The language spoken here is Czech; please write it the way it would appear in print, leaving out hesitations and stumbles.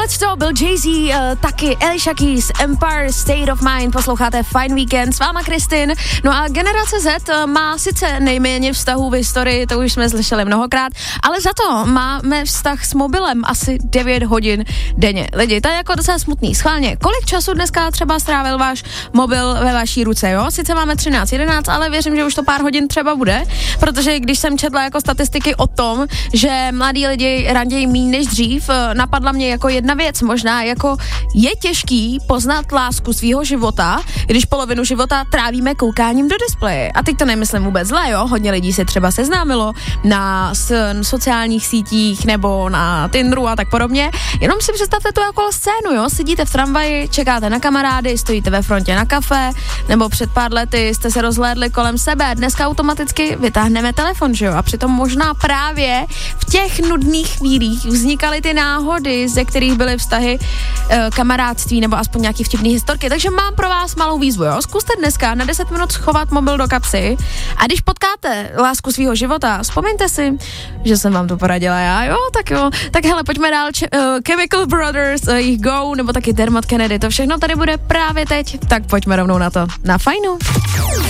Tohleto byl Jay-Z, taky Alicia Keys, Empire State of Mind, posloucháte Fine Weekend, s váma Kristin. No a generace Z má sice nejméně vztahů v historii, to už jsme slyšeli mnohokrát, ale za to máme vztah s mobilem asi 9 hodin denně. Lidi, to je jako docela smutný. Schválně, kolik času dneska třeba strávil váš mobil ve vaší ruce, jo? Sice máme 13:11, ale věřím, že už to pár hodin třeba bude, protože když jsem četla jako statistiky o tom, že mladí lidi randějí míň než dřív, napadla mě jako jedna věc, možná jako je těžký poznat lásku svýho života, když polovinu života trávíme koukáním do displeje. A teď to nemyslím vůbec zle, jo? Hodně lidí se třeba seznámilo na sociálních sítích nebo na Tinderu a tak podobně. Jenom si představte to jako scénu, jo? Sedíte v tramvaji, čekáte na kamarády, stojíte ve frontě na kafe, nebo před pár lety jste se rozhlédli kolem sebe. Dneska automaticky vytáhneme telefon, že jo? A přitom možná právě v těch nudných chvílích vznikaly ty náhody, ze kterých byly vztahy, kamarádství nebo aspoň nějaký vtipný historky. Takže mám pro vás malou výzvu, jo? Zkuste dneska na 10 minut schovat mobil do kapsy a když potkáte lásku svýho života, vzpomeňte si, že jsem vám to poradila já, jo? Tak hele, pojďme dál. Chemical Brothers, jich Go, nebo taky Dermot Kennedy, to všechno tady bude právě teď, tak pojďme rovnou na to. Na fajnu.